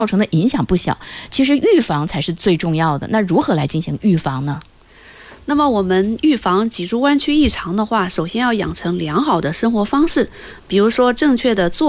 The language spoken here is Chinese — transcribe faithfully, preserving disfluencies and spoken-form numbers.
造成的影响不小。其实预防才是最重要的。那如何来进行预防呢？ 那么我们预防脊柱弯曲异常的话，首先要养成良好的生活方式，比如说正确的坐